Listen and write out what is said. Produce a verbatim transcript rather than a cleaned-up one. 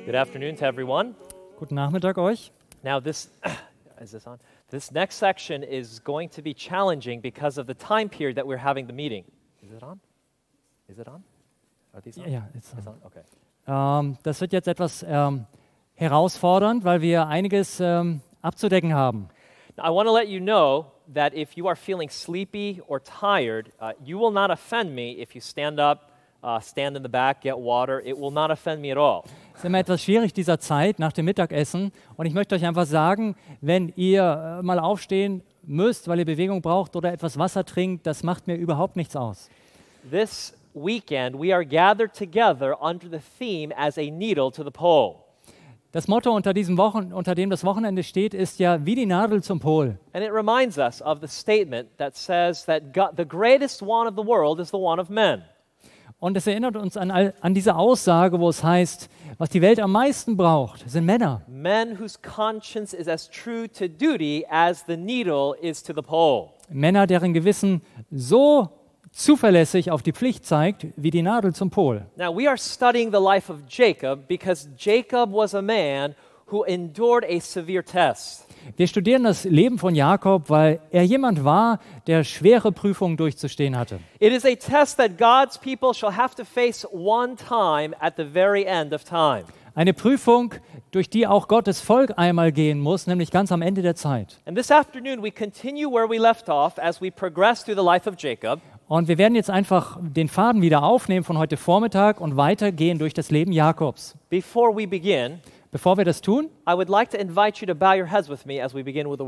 Good afternoon to everyone. Guten Nachmittag euch. Now this, is this on? This next section is going to be challenging because of the time period that we're having the meeting. Is it on? Is it on? Are these on? Ja, ja, it's It's on. on? Okay. Ähm, das wird jetzt etwas ähm, herausfordernd, weil wir einiges ähm, abzudecken haben. Now, I want to let you know that if you are feeling sleepy or tired, uh, you will not offend me if you stand up, uh, stand in the back, get water. It will not offend me at all. Es ist immer etwas schwierig dieser Zeit nach dem Mittagessen und ich möchte euch einfach sagen, wenn ihr äh, mal aufstehen müsst, weil ihr Bewegung braucht oder etwas Wasser trinkt, das macht mir überhaupt nichts aus. This weekend, we are gathered together under the theme as a needle to the pole. Das Motto, unter, diesem Wochen, unter dem das Wochenende steht, ist ja wie die Nadel zum Pol. And it reminds us of the statement that says that God, the greatest want of the world is the want of men. Und es erinnert uns an, all- an diese Aussage, wo es heißt, was die Welt am meisten braucht, sind Männer. Men whose conscience is as true to duty as the needle is to the pole. Männer, deren Gewissen so zuverlässig auf die Pflicht zeigt, wie die Nadel zum Pol. Now, we are studying the life of Jacob because Jacob was a man who endured a severe test. Wir studieren das Leben von Jakob, weil er jemand war, der schwere Prüfungen durchzustehen hatte. It is a test that God's people shall have to face one time at the very end of time. Eine Prüfung, durch die auch Gottes Volk einmal gehen muss, nämlich ganz am Ende der Zeit. And this afternoon, we continue where we left off as we progress through the life of Jacob. Und wir werden jetzt einfach den Faden wieder aufnehmen von heute Vormittag und weitergehen durch das Leben Jakobs. Before we begin, Bevor wir das tun, I would like to invite you to bow your heads with me as we begin with the